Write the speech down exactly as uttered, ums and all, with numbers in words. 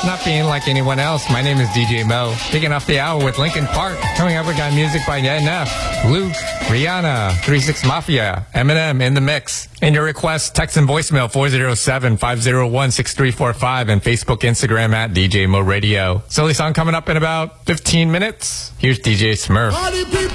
not being like anyone else. My name is D J Mo. Kicking off the hour with Linkin Park. Coming up, we got music by N F, Luke, Rihanna, three six Mafia, Eminem in the mix. And your request, text and voicemail four oh seven, five oh one, six three four five and Facebook, Instagram at D J Mo Radio. Silly song coming up in about fifteen minutes. Here's D J Smurf.